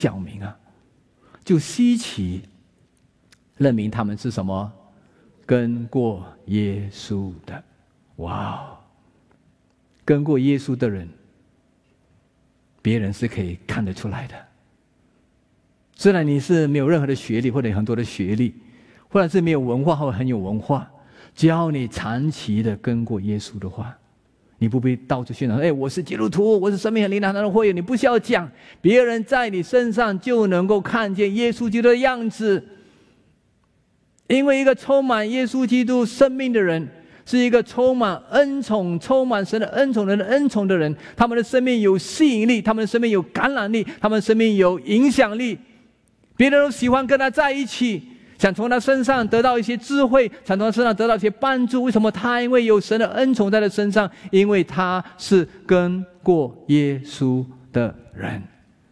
小民啊，就稀奇认明他们是什么？跟过耶稣的。哇哦！跟过耶稣的人，别人是可以看得出来的。虽然你是没有任何的学历，或者很多的学历，或者是没有文化或者很有文化，只要你长期的跟过耶稣的话，你不必到处宣传，我是基督徒，我是生命和灵粮堂的会员，你不需要讲，别人在你身上就能够看见耶稣基督的样子。因为一个充满耶稣基督生命的人，是一个充满恩宠、充满神的恩宠人的恩宠的人，他们的生命有吸引力，他们的生命有感染力，他们的生命有影响力，别人都喜欢跟他在一起，想从他身上得到一些智慧，想从他身上得到一些帮助。为什么？他因为有神的恩宠在他身上，因为他是跟过耶稣的人。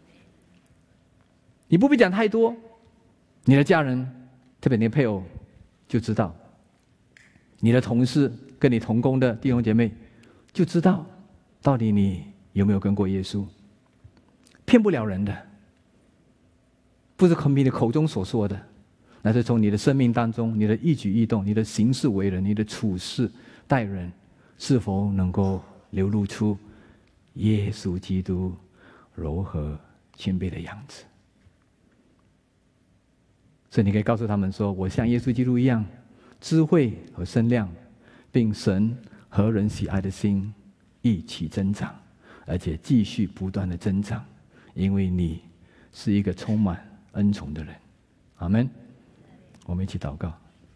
你不必讲太多，你的家人，特别你的配偶就知道，你的同事跟你同工的弟兄姐妹就知道，到底你有没有跟过耶稣。骗不了人的，不是凭你口中所说的，乃是从你的生命当中，你的一举一动，你的行事为人，你的处事待人，是否能够流露出耶稣基督柔和谦卑的样子。所以你可以告诉他们说，我像耶稣基督一样，智慧和身量，并神和人喜爱的心一起增长，而且继续不断的增长，因为你是一个充满恩宠的人。阿们。我们一起祷告。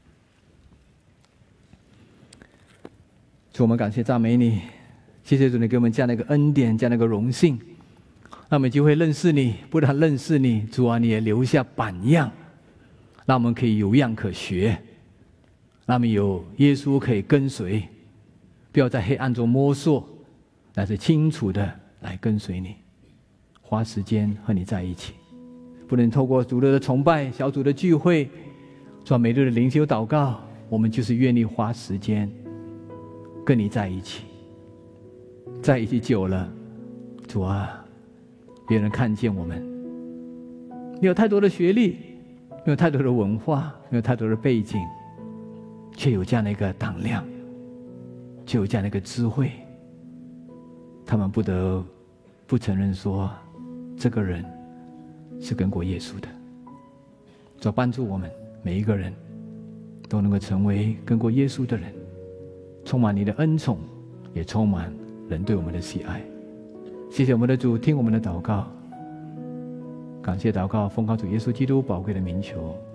主，我们感谢赞美你，谢谢主，你给我们这样的一个恩典，这样的一个荣幸，让我们就会认识你。不但认识你，主啊，你也留下榜样，让我们可以有样可学，让我们有耶稣可以跟随，不要在黑暗中摸索，乃是清楚的来跟随你，花时间和你在一起。不能透过主日的崇拜、小组的聚会，做每日的灵修祷告，我们就是愿意花时间跟你在一起。在一起久了，主啊，别人看见我们没有太多的学历，没有太多的文化，没有太多的背景，却有这样的一个胆量，却有这样的一个智慧，他们不得不承认说，这个人是跟过耶稣的。主帮助我们每一个人都能够成为跟过耶稣的人，充满你的恩宠，也充满人对我们的喜爱。谢谢我们的主，听我们的祷告，感谢祷告，奉靠主耶稣基督宝贵的名求。